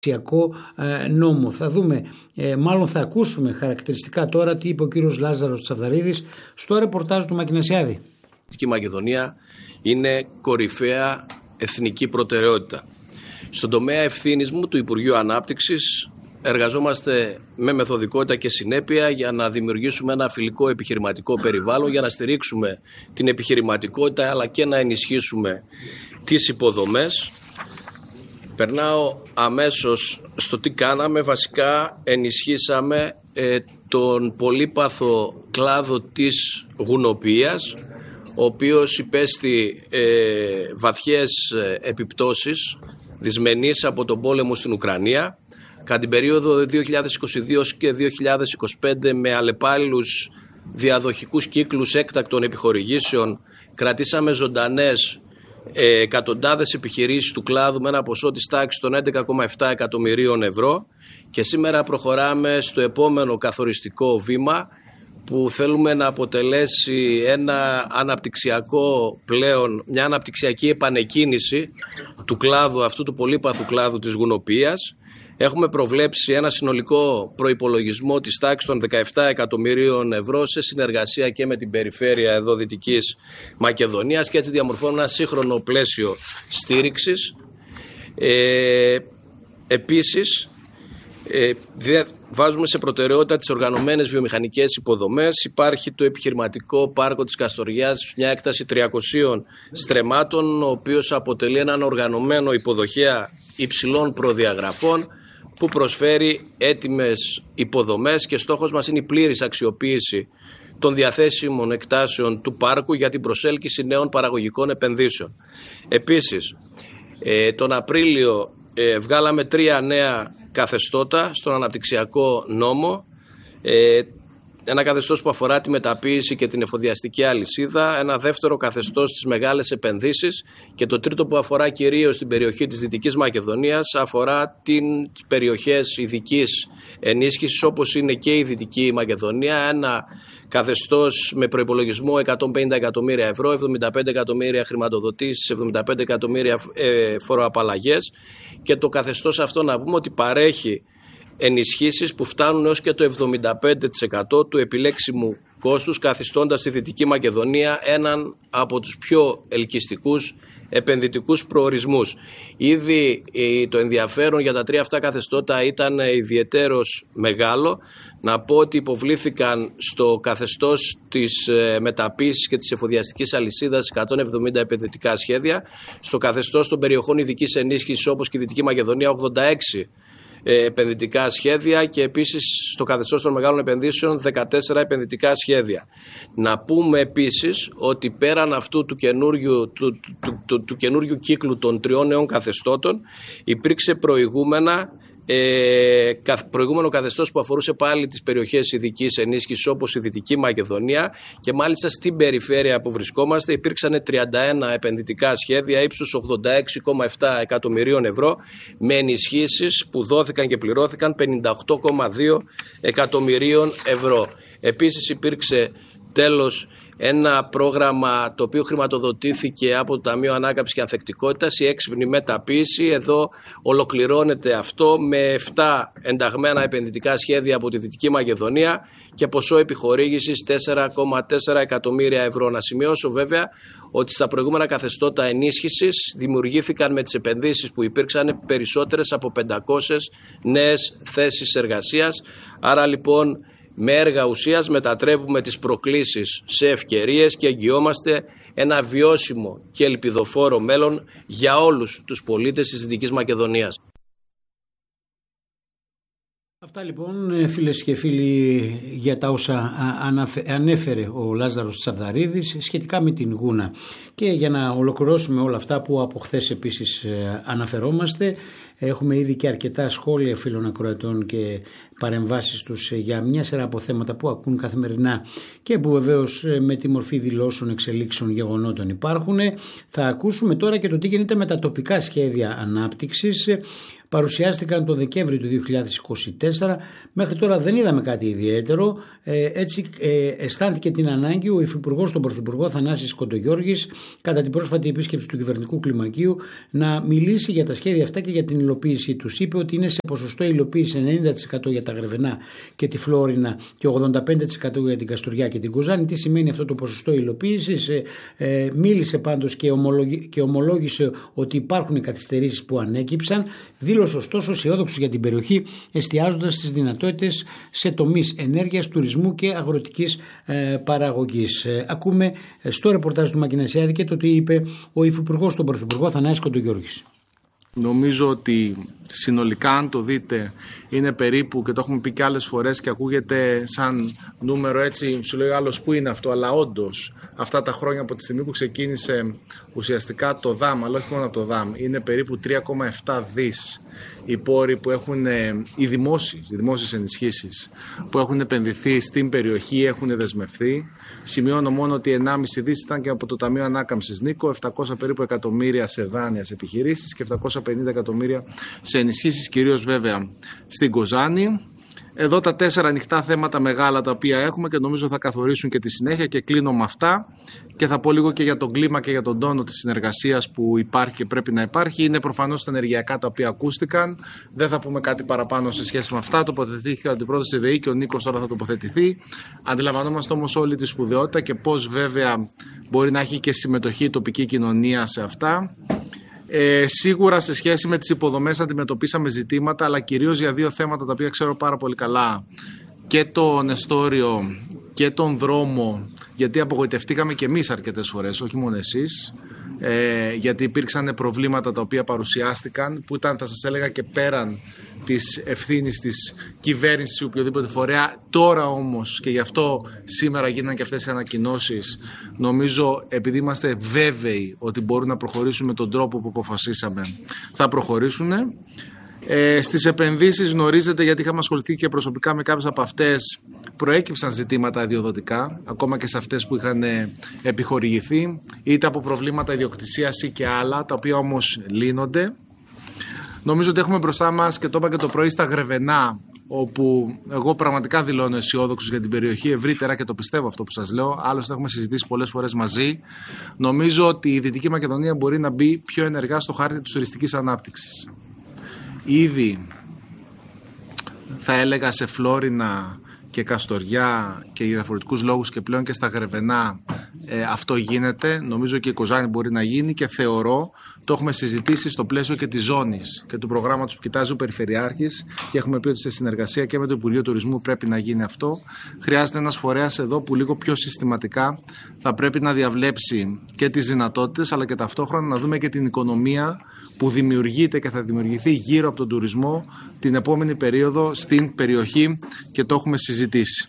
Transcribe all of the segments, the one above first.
νόμο. Θα δούμε, μάλλον θα ακούσουμε χαρακτηριστικά τώρα τι είπε ο κύριος Λάζαρος Τσαβδαρίδης στο ρεπορτάζ του Μακινασιάδη. Η Μακεδονία είναι κορυφαία εθνική προτεραιότητα. Στον τομέα ευθύνης μου του Υπουργείου Ανάπτυξης εργαζόμαστε με μεθοδικότητα και συνέπεια για να δημιουργήσουμε ένα φιλικό επιχειρηματικό περιβάλλον, για να στηρίξουμε την επιχειρηματικότητα αλλά και να ενισχύσουμε τις υποδομές. Περνάω αμέσως στο τι κάναμε. Βασικά ενισχύσαμε τον πολύπαθο κλάδο της γουνοποιίας, ο οποίος υπέστη βαθιές επιπτώσεις δυσμενείς από τον πόλεμο στην Ουκρανία. Κατά την περίοδο 2022 και 2025, με αλλεπάλληλους διαδοχικούς κύκλους έκτακτων επιχορηγήσεων, κρατήσαμε ζωντανές εκατοντάδες επιχειρήσεις του κλάδου με ένα ποσό της τάξης των 11,7 εκατομμυρίων ευρώ, και σήμερα προχωράμε στο επόμενο καθοριστικό βήμα που θέλουμε να αποτελέσει ένα αναπτυξιακό πλέον, μια αναπτυξιακή επανεκκίνηση του κλάδου αυτού, του πολύπαθου κλάδου της γουνοποιίας. Έχουμε προβλέψει ένα συνολικό προϋπολογισμό της τάξης των 17 εκατομμυρίων ευρώ σε συνεργασία και με την περιφέρεια εδώ Δυτικής Μακεδονίας, και έτσι διαμορφώνουμε ένα σύγχρονο πλαίσιο στήριξης. Επίσης, βάζουμε σε προτεραιότητα τις οργανωμένες βιομηχανικές υποδομές. Υπάρχει το επιχειρηματικό πάρκο της Καστοριάς, μια έκταση 300 στρεμμάτων, ο οποίος αποτελεί έναν οργανωμένο υποδοχέα υψηλών προδιαγραφών που προσφέρει έτοιμες υποδομές, και στόχος μας είναι η πλήρης αξιοποίηση των διαθέσιμων εκτάσεων του πάρκου για την προσέλκυση νέων παραγωγικών επενδύσεων. Επίσης, τον Απρίλιο βγάλαμε 3 νέα καθεστώτα στον αναπτυξιακό νόμο. Ένα καθεστώς που αφορά τη μεταποίηση και την εφοδιαστική αλυσίδα, ένα δεύτερο καθεστώς στις μεγάλες επενδύσεις, και το τρίτο που αφορά κυρίως την περιοχή της Δυτικής Μακεδονίας αφορά τις περιοχές ειδικής ενίσχυσης, όπως είναι και η Δυτική Μακεδονία, ένα καθεστώς με προϋπολογισμό 150 εκατομμύρια ευρώ, 75 εκατομμύρια χρηματοδοτήσεις, 75 εκατομμύρια φοροαπαλλαγές, και το καθεστώς αυτό να πούμε ότι παρέχει ενισχύσεις που φτάνουν έως και το 75% του επιλέξιμου κόστους, καθιστώντας τη Δυτική Μακεδονία έναν από τους πιο ελκυστικούς επενδυτικούς προορισμούς. Ήδη το ενδιαφέρον για τα 3 αυτά καθεστώτα ήταν ιδιαιτέρως μεγάλο. Να πω ότι υποβλήθηκαν στο καθεστώς της μεταποίησης και της εφοδιαστικής αλυσίδας 170 επενδυτικά σχέδια, στο καθεστώς των περιοχών ειδικής ενίσχυσης όπως και η Δυτική Μακεδονία 86 επενδυτικά σχέδια, και επίσης στο καθεστώς των μεγάλων επενδύσεων 14 επενδυτικά σχέδια. Να πούμε επίσης ότι πέραν αυτού του καινούριου κύκλου των 3 νέων καθεστώτων υπήρξε προηγούμενο καθεστώς που αφορούσε πάλι τις περιοχές ειδικής ενίσχυσης όπως η Δυτική Μακεδονία, και μάλιστα στην περιφέρεια που βρισκόμαστε υπήρξαν 31 επενδυτικά σχέδια ύψους 86,7 εκατομμυρίων ευρώ, με ενισχύσεις που δόθηκαν και πληρώθηκαν 58,2 εκατομμυρίων ευρώ. Επίσης υπήρξε τέλος ένα πρόγραμμα το οποίο χρηματοδοτήθηκε από το Ταμείο Ανάκαμψης και Ανθεκτικότητας, η έξυπνη μεταποίηση. Εδώ ολοκληρώνεται αυτό με 7 ενταγμένα επενδυτικά σχέδια από τη Δυτική Μακεδονία και ποσό επιχορήγησης 4,4 εκατομμύρια ευρώ. Να σημειώσω βέβαια ότι στα προηγούμενα καθεστώτα ενίσχυσης δημιουργήθηκαν με τις επενδύσεις που υπήρξαν περισσότερες από 500 νέες θέσεις εργασίας. Άρα λοιπόν με έργα ουσίας μετατρέπουμε τις προκλήσεις σε ευκαιρίες και εγγυόμαστε ένα βιώσιμο και ελπιδοφόρο μέλλον για όλους τους πολίτες της Δυτικής Μακεδονίας. Αυτά λοιπόν φίλες και φίλοι για τα όσα ανέφερε ο Λάζαρος Τσαβδαρίδης σχετικά με την Γούνα. Και για να ολοκληρώσουμε όλα αυτά που από χθες επίσης αναφερόμαστε, έχουμε ήδη και αρκετά σχόλια φίλων ακροατών και παρεμβάσεις τους για μια σειρά από θέματα που ακούν καθημερινά και που βεβαίως με τη μορφή δηλώσεων, εξελίξεων, γεγονότων υπάρχουν. Θα ακούσουμε τώρα και το τι γίνεται με τα τοπικά σχέδια ανάπτυξης παρουσιάστηκαν το Δεκέμβριο του 2024. Μέχρι τώρα δεν είδαμε κάτι ιδιαίτερο. Έτσι αισθάνθηκε την ανάγκη ο Υφυπουργός τον Πρωθυπουργό Θανάσης Κοντογιώργης κατά την πρόσφατη επίσκεψη του κυβερνητικού κλιμακίου να μιλήσει για τα σχέδια αυτά και για την υλοποίησή τους. Είπε ότι είναι σε ποσοστό υλοποίηση 90% για τα Γρεβενά και τη Φλόρινα και 85% για την Καστοριά και την Κοζάνη. Τι σημαίνει αυτό το ποσοστό υλοποίησης? Μίλησε πάντως και ομολόγησε ότι υπάρχουν καθυστερήσεις που ανέκυψαν. Δήλωσε ωστόσο αισιόδοξος για την περιοχή, εστιάζοντας στις δυνατότητες σε τομείς ενέργειας, τουρισμού και αγροτικής παραγωγής. Ακούμε στο ρεπορτάζ του Μακινασιάδη και το τι είπε ο Υφυπουργός τον Πρωθυπουργό Θανάσης Κοντογιώργης. Νομίζω ότι συνολικά, αν το δείτε, είναι περίπου, και το έχουμε πει και άλλες φορές και ακούγεται σαν νούμερο, έτσι σου λέει άλλος που είναι αυτό, αλλά όντως αυτά τα χρόνια από τη στιγμή που ξεκίνησε ουσιαστικά το ΔΑΜ, αλλά όχι μόνο από το ΔΑΜ, είναι περίπου 3,7 δις οι πόροι που έχουν, οι δημόσιες ενισχύσεις που έχουν επενδυθεί στην περιοχή, έχουν δεσμευθεί. Σημειώνω μόνο ότι 1,5 δις ήταν και από το Ταμείο Ανάκαμψης Νίκο, 700 περίπου εκατομμύρια σε δάνεια σε επιχειρήσεις και 750 εκατομμύρια σε ενισχύσεις, κυρίως βέβαια στην Κοζάνη. Εδώ τα 4 ανοιχτά θέματα μεγάλα τα οποία έχουμε και νομίζω θα καθορίσουν και τη συνέχεια, και κλείνω με αυτά και θα πω λίγο και για τον κλίμα και για τον τόνο της συνεργασίας που υπάρχει και πρέπει να υπάρχει. Είναι προφανώς τα ενεργειακά τα οποία ακούστηκαν. Δεν θα πούμε κάτι παραπάνω σε σχέση με αυτά. Τοποθετήθηκε ο αντιπρόεδρος της ΔΕΗ και ο Νίκος τώρα θα τοποθετηθεί. Αντιλαμβανόμαστε όμως όλη τη σπουδαιότητα και πώς βέβαια μπορεί να έχει και συμμετοχή η τοπική κοινωνία σε αυτά. Σίγουρα σε σχέση με τις υποδομές αντιμετωπίσαμε ζητήματα, αλλά κυρίως για 2 θέματα τα οποία ξέρω πάρα πολύ καλά, και το Νεστόριο και τον δρόμο, γιατί απογοητευτήκαμε και εμείς αρκετές φορές, όχι μόνο εσείς, γιατί υπήρξαν προβλήματα τα οποία παρουσιάστηκαν που ήταν, θα σας έλεγα, και πέραν της ευθύνης της κυβέρνησης ή οποιοδήποτε φορέα. Τώρα όμως, και γι' αυτό σήμερα γίνανε και αυτές οι ανακοινώσεις, νομίζω επειδή είμαστε βέβαιοι ότι μπορούν να προχωρήσουν με τον τρόπο που αποφασίσαμε, θα προχωρήσουν. Στις επενδύσεις γνωρίζετε, γιατί είχαμε ασχοληθεί και προσωπικά με κάποιες από αυτές, προέκυψαν ζητήματα ιδιοδοτικά, ακόμα και σε αυτές που είχαν επιχορηγηθεί, είτε από προβλήματα ιδιοκτησίας ή και άλλα, τα οποία όμως λύνονται. Νομίζω ότι έχουμε μπροστά μας, και το είπα και το πρωί, στα Γρεβενά, όπου εγώ πραγματικά δηλώνω αισιόδοξος για την περιοχή ευρύτερα και το πιστεύω αυτό που σας λέω. Άλλωστε έχουμε συζητήσει πολλές φορές μαζί. Νομίζω ότι η Δυτική Μακεδονία μπορεί να μπει πιο ενεργά στο χάρτη της τουριστικής ανάπτυξης. Ήδη θα έλεγα σε Φλόρινα και Καστοριά και για διαφορετικούς λόγους και πλέον και στα Γρεβενά αυτό γίνεται. Νομίζω και η Κοζάνη μπορεί να γίνει και θεωρώ, το έχουμε συζητήσει στο πλαίσιο και της ζώνης και του προγράμματος που κοιτάζει ο Περιφερειάρχης και έχουμε πει ότι σε συνεργασία και με το Υπουργείο Τουρισμού πρέπει να γίνει αυτό. Χρειάζεται ένας φορέας εδώ που λίγο πιο συστηματικά θα πρέπει να διαβλέψει και τις δυνατότητες, αλλά και ταυτόχρονα να δούμε και την οικονομία που δημιουργείται και θα δημιουργηθεί γύρω από τον τουρισμό την επόμενη περίοδο στην περιοχή, και το έχουμε συζητήσει.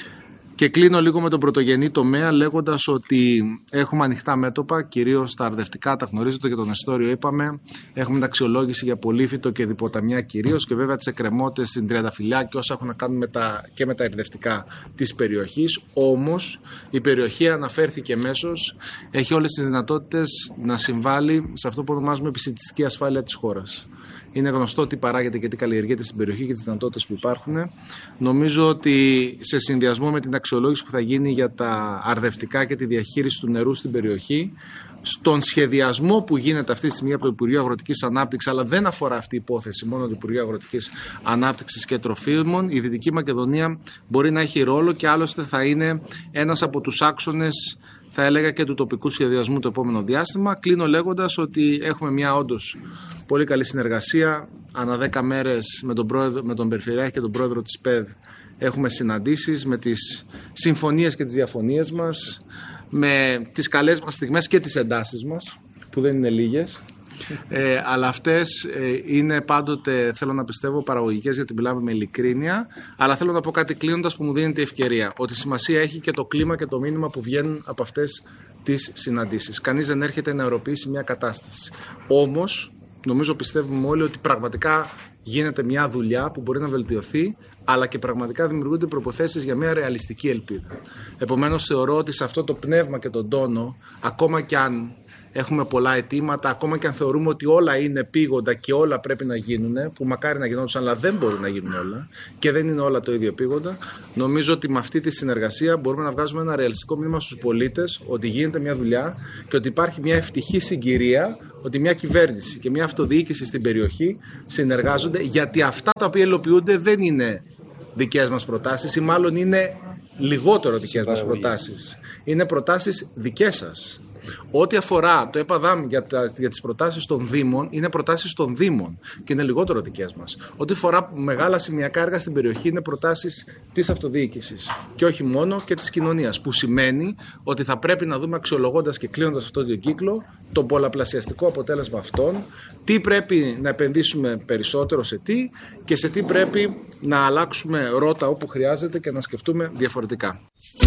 Και κλείνω λίγο με τον πρωτογενή τομέα, λέγοντας ότι έχουμε ανοιχτά μέτωπα, κυρίως τα αρδευτικά, τα γνωρίζετε, και τον Νεστόριο είπαμε. Έχουμε την αξιολόγηση για πολύφυτο και διποταμιά κυρίως, και βέβαια τις εκκρεμότητες στην Τριανταφυλλιά και όσα έχουν να κάνουν και με τα αρδευτικά της περιοχής. Όμως η περιοχή, αναφέρθηκε μέσως, έχει όλες τις δυνατότητες να συμβάλλει σε αυτό που ονομάζουμε επισιτιστική ασφάλεια της χώρας. Είναι γνωστό τι παράγεται και τι καλλιεργείται στην περιοχή και τις δυνατότητες που υπάρχουν. Νομίζω ότι σε συνδυασμό με την αξιολόγηση που θα γίνει για τα αρδευτικά και τη διαχείριση του νερού στην περιοχή, στον σχεδιασμό που γίνεται αυτή τη στιγμή από το Υπουργείο Αγροτικής Ανάπτυξης, αλλά δεν αφορά αυτή η υπόθεση μόνο το Υπουργείο Αγροτικής Ανάπτυξης και Τροφίμων, η Δυτική Μακεδονία μπορεί να έχει ρόλο και άλλωστε θα είναι ένας από τους άξονες, θα έλεγα, και του τοπικού σχεδιασμού το επόμενο διάστημα. Κλείνω λέγοντας ότι έχουμε μια όντως πολύ καλή συνεργασία. Ανά 10 μέρες με τον Περιφερειάρχη και τον Πρόεδρο της ΠΕΔ έχουμε συναντήσεις με τις συμφωνίες και τις διαφωνίες μας, με τις καλές μας στιγμές και τις εντάσεις μας, που δεν είναι λίγες. Αλλά αυτές είναι πάντοτε, θέλω να πιστεύω, παραγωγικές, γιατί μιλάμε με ειλικρίνεια. Αλλά θέλω να πω κάτι κλείνοντας που μου δίνεται η ευκαιρία, ότι σημασία έχει και το κλίμα και το μήνυμα που βγαίνουν από αυτές τις συναντήσεις. Κανείς δεν έρχεται να αεροποιήσει μια κατάσταση. Όμως, νομίζω πιστεύουμε όλοι ότι πραγματικά γίνεται μια δουλειά που μπορεί να βελτιωθεί, αλλά και πραγματικά δημιουργούνται προποθέσεις για μια ρεαλιστική ελπίδα. Επομένως, θεωρώ ότι σε αυτό το πνεύμα και τον τόνο, ακόμα κι αν έχουμε πολλά αιτήματα, ακόμα και αν θεωρούμε ότι όλα είναι επίγοντα και όλα πρέπει να γίνουν, που μακάρι να γινόντουσαν, αλλά δεν μπορούν να γίνουν όλα και δεν είναι όλα το ίδιο επίγοντα. Νομίζω ότι με αυτή τη συνεργασία μπορούμε να βγάζουμε ένα ρεαλιστικό μήνυμα στους πολίτες ότι γίνεται μια δουλειά και ότι υπάρχει μια ευτυχή συγκυρία, ότι μια κυβέρνηση και μια αυτοδιοίκηση στην περιοχή συνεργάζονται, γιατί αυτά τα οποία υλοποιούνται δεν είναι δικές μας προτάσεις ή μάλλον είναι λιγότερο δικές μας προτάσεις. Είναι προτάσεις δικές σας. Ό,τι αφορά το ΕΠΑΔΑΜ για τις προτάσεις των Δήμων, είναι προτάσεις των Δήμων και είναι λιγότερο δικές μας. Ό,τι αφορά μεγάλα σημειακά έργα στην περιοχή, είναι προτάσεις της αυτοδιοίκησης και όχι μόνο και της κοινωνίας. Που σημαίνει ότι θα πρέπει να δούμε, αξιολογώντας και κλείνοντας αυτό τον κύκλο, το πολλαπλασιαστικό αποτέλεσμα αυτών, τι πρέπει να επενδύσουμε περισσότερο σε τι και σε τι πρέπει να αλλάξουμε ρότα όπου χρειάζεται και να σκεφτούμε διαφορετικά.